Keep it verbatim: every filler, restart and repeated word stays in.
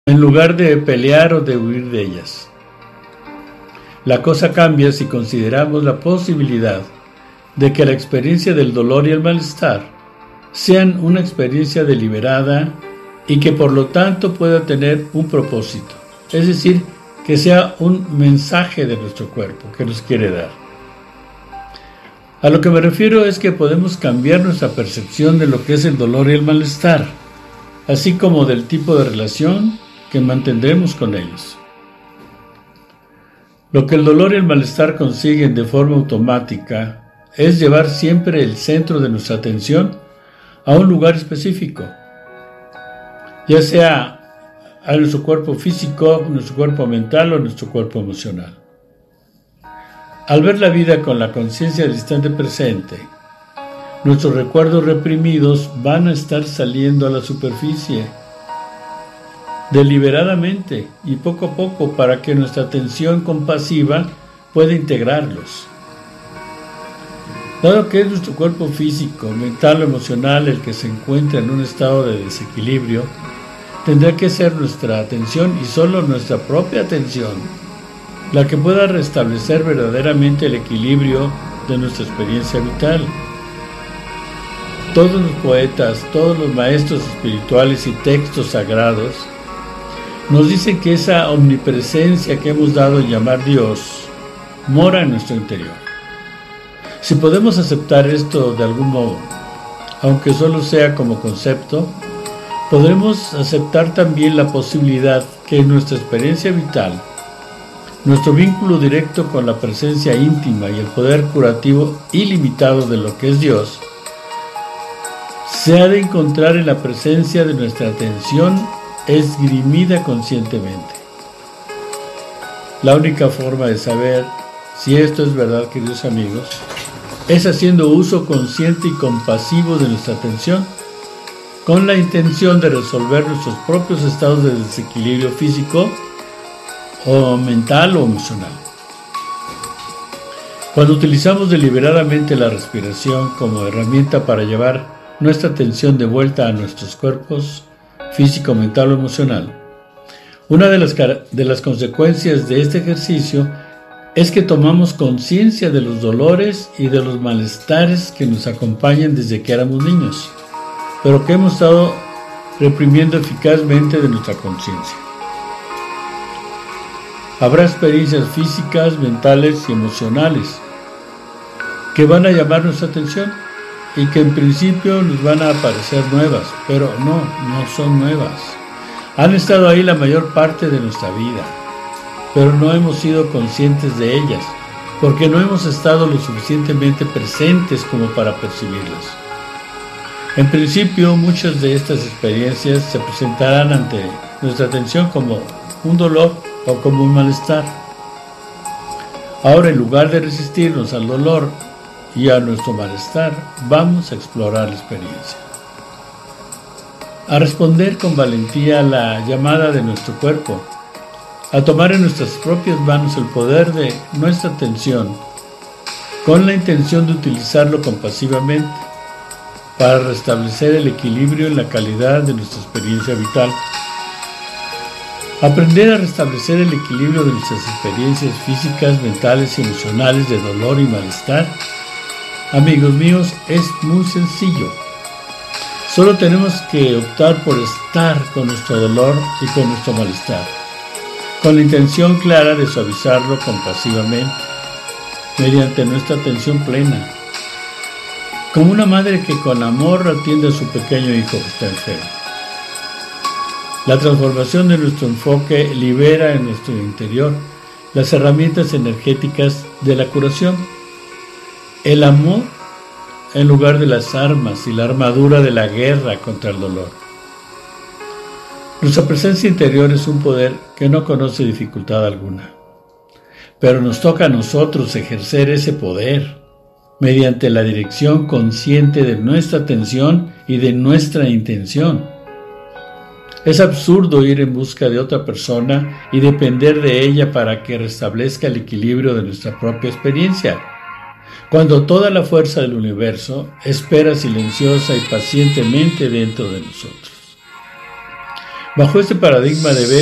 en lugar de pelear o de huir de ellas. La cosa cambia si consideramos la posibilidad de que la experiencia del dolor y el malestar sean una experiencia deliberada y que por lo tanto pueda tener un propósito, es decir, que sea un mensaje de nuestro cuerpo que nos quiere dar. A lo que me refiero es que podemos cambiar nuestra percepción de lo que es el dolor y el malestar, así como del tipo de relación que mantendremos con ellos. Lo que el dolor y el malestar consiguen de forma automática es llevar siempre el centro de nuestra atención a un lugar específico, ya sea a nuestro cuerpo físico, nuestro cuerpo mental o nuestro cuerpo emocional. Al ver la vida con la conciencia del instante presente, nuestros recuerdos reprimidos van a estar saliendo a la superficie deliberadamente y poco a poco para que nuestra atención compasiva pueda integrarlos. Dado que es nuestro cuerpo físico, mental o emocional el que se encuentra en un estado de desequilibrio, tendrá que ser nuestra atención y solo nuestra propia atención la que pueda restablecer verdaderamente el equilibrio de nuestra experiencia vital. Todos los poetas, todos los maestros espirituales y textos sagrados nos dicen que esa omnipresencia que hemos dado a llamar Dios mora en nuestro interior. Si podemos aceptar esto de algún modo, aunque solo sea como concepto, podremos aceptar también la posibilidad que en nuestra experiencia vital, nuestro vínculo directo con la presencia íntima y el poder curativo ilimitado de lo que es Dios, se ha de encontrar en la presencia de nuestra atención esgrimida conscientemente. La única forma de saber si esto es verdad, queridos amigos, es haciendo uso consciente y compasivo de nuestra atención, con la intención de resolver nuestros propios estados de desequilibrio físico o mental o emocional. Cuando utilizamos deliberadamente la respiración como herramienta para llevar nuestra atención de vuelta a nuestros cuerpos físico, mental o emocional, una de las, de las consecuencias de este ejercicio es que tomamos conciencia de los dolores y de los malestares que nos acompañan desde que éramos niños, pero que hemos estado reprimiendo eficazmente de nuestra conciencia. Habrá experiencias físicas, mentales y emocionales que van a llamar nuestra atención y que en principio nos van a parecer nuevas, pero no, no son nuevas. Han estado ahí la mayor parte de nuestra vida, pero no hemos sido conscientes de ellas, porque no hemos estado lo suficientemente presentes como para percibirlas. En principio, muchas de estas experiencias se presentarán ante nuestra atención como un dolor o como un malestar. Ahora, en lugar de resistirnos al dolor y a nuestro malestar, vamos a explorar la experiencia. A responder con valentía a la llamada de nuestro cuerpo, a tomar en nuestras propias manos el poder de nuestra atención, con la intención de utilizarlo compasivamente para restablecer el equilibrio en la calidad de nuestra experiencia vital. Aprender a restablecer el equilibrio de nuestras experiencias físicas, mentales y emocionales de dolor y malestar, amigos míos, es muy sencillo. Solo tenemos que optar por estar con nuestro dolor y con nuestro malestar, con la intención clara de suavizarlo compasivamente, mediante nuestra atención plena, como una madre que con amor atiende a su pequeño hijo que está enfermo. La transformación de nuestro enfoque libera en nuestro interior las herramientas energéticas de la curación, el amor en lugar de las armas y la armadura de la guerra contra el dolor. Nuestra presencia interior es un poder que no conoce dificultad alguna, pero nos toca a nosotros ejercer ese poder mediante la dirección consciente de nuestra atención y de nuestra intención. Es absurdo ir en busca de otra persona y depender de ella para que restablezca el equilibrio de nuestra propia experiencia, cuando toda la fuerza del universo espera silenciosa y pacientemente dentro de nosotros. Bajo este paradigma de ver